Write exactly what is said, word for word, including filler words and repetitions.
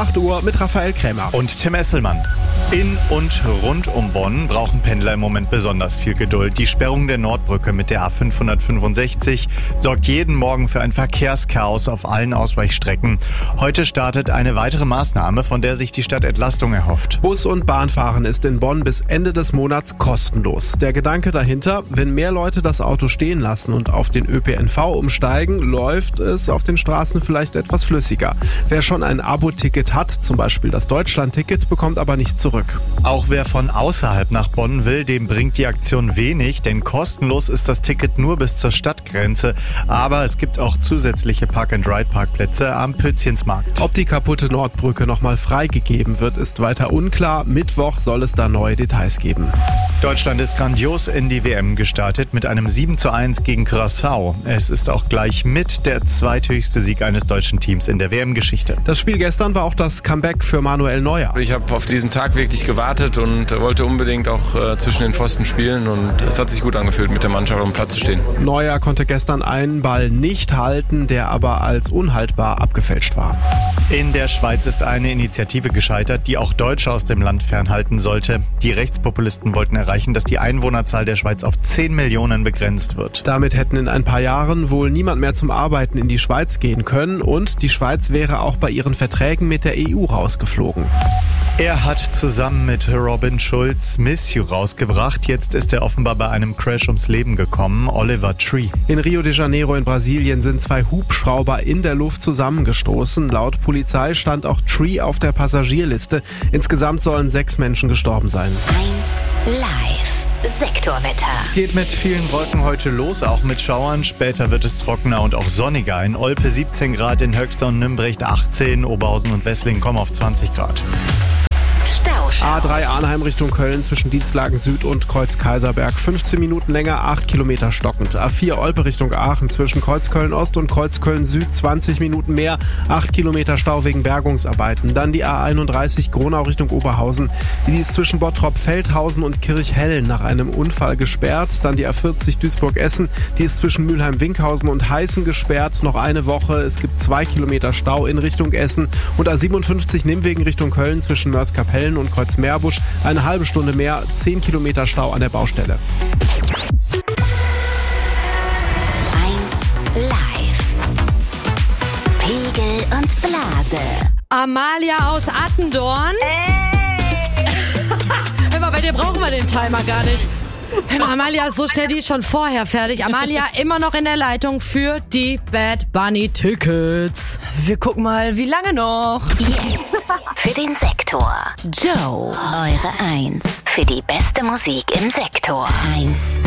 acht Uhr mit Raphael Krämer. Und Tim Esselmann. In und rund um Bonn brauchen Pendler im Moment besonders viel Geduld. Die Sperrung der Nordbrücke mit der A fünfhundertfünfundsechzig sorgt jeden Morgen für ein Verkehrschaos auf allen Ausweichstrecken. Heute startet eine weitere Maßnahme, von der sich die Stadt Entlastung erhofft. Bus- und Bahnfahren ist in Bonn bis Ende des Monats kostenlos. Der Gedanke dahinter, wenn mehr Leute das Auto stehen lassen und auf den Ö P N V umsteigen, läuft es auf den Straßen vielleicht etwas flüssiger. Wer schon ein Abo-Ticket hat, zum Beispiel das Deutschland-Ticket, bekommt aber nicht zurück. Auch wer von außerhalb nach Bonn will, dem bringt die Aktion wenig, denn kostenlos ist das Ticket nur bis zur Stadtgrenze. Aber es gibt auch zusätzliche Park-and-Ride-Parkplätze am Pützchensmarkt. Ob die kaputte Nordbrücke nochmal freigegeben wird, ist weiter unklar. Mittwoch soll es da neue Details geben. Deutschland ist grandios in die W M gestartet mit einem sieben zu eins gegen Curaçao. Es ist auch gleich mit der zweithöchste Sieg eines deutschen Teams in der W M-Geschichte. Das Spiel gestern war auch das Comeback für Manuel Neuer. Ich habe auf diesen Tag wirklich gewartet und wollte unbedingt auch äh, zwischen den Pfosten spielen und es hat sich gut angefühlt, mit der Mannschaft auf dem Platz zu stehen. Neuer konnte gestern einen Ball nicht halten, der aber als unhaltbar abgefälscht war. In der Schweiz ist eine Initiative gescheitert, die auch Deutsche aus dem Land fernhalten sollte. Die Rechtspopulisten wollten erreichen, dass die Einwohnerzahl der Schweiz auf zehn Millionen begrenzt wird. Damit hätten in ein paar Jahren wohl niemand mehr zum Arbeiten in die Schweiz gehen können und die Schweiz wäre auch bei ihren Verträgen mit der E U rausgeflogen. Er hat zusammen mit Robin Schulz Miss You rausgebracht. Jetzt ist er offenbar bei einem Crash ums Leben gekommen. Oliver Tree. In Rio de Janeiro in Brasilien sind zwei Hubschrauber in der Luft zusammengestoßen. Laut Polizei stand auch Tree auf der Passagierliste. Insgesamt sollen sechs Menschen gestorben sein. eins live. Sektorwetter. Es geht mit vielen Wolken heute los, auch mit Schauern. Später wird es trockener und auch sonniger. In Olpe siebzehn Grad, in Höxter und Nümbrecht achtzehn, Oberhausen und Wesslingen kommen auf zwanzig Grad. A drei Arnheim Richtung Köln zwischen Dienstlagen Süd und Kreuz Kaiserberg. fünfzehn Minuten länger, acht Kilometer stockend. A vier Olpe Richtung Aachen zwischen Kreuzköln Ost und Kreuzköln Süd zwanzig Minuten mehr, acht Kilometer Stau wegen Bergungsarbeiten. Dann die A einunddreißig Gronau Richtung Oberhausen. Die ist zwischen Bottrop Feldhausen und Kirchhellen nach einem Unfall gesperrt. Dann die A vierzig Duisburg-Essen. Die ist zwischen Mülheim-Winkhausen und Heißen gesperrt. Noch eine Woche. Es gibt zwei Kilometer Stau in Richtung Essen. Und A siebenundfünfzig Nimwegen Richtung Köln zwischen Mörs-Kapellen und Kreuz Meerbusch, eine halbe Stunde mehr, zehn Kilometer Stau an der Baustelle. eins live. Pegel und Blase. Amalia aus Attendorn. Hör mal, bei dir brauchen wir den Timer gar nicht. Hör mal, Amalia ist so schnell, die ist schon vorher fertig. Amalia immer noch in der Leitung für die Bad Bunny Tickets. Wir gucken mal, wie lange noch. Jetzt für den Sektor. Joe, eure Eins. Für die beste Musik im Sektor. Eins.